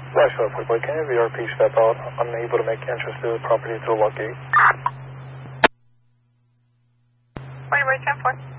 Roger, Boy, can you VRP step out? Unable to make entrance to the property to the lock gate. Boy, 10-4.